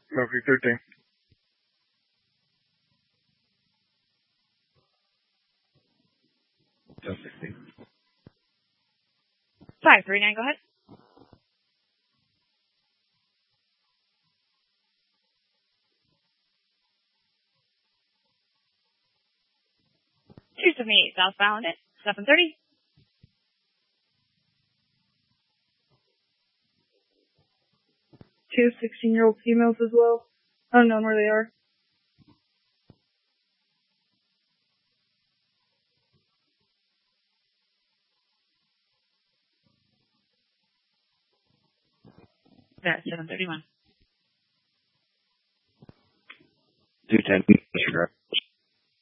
Mercury 13. Just 16. 539, go ahead. Two 78 southbound at 730. Two 16-year-old females as well. Unknown where they are. That's 731. 210.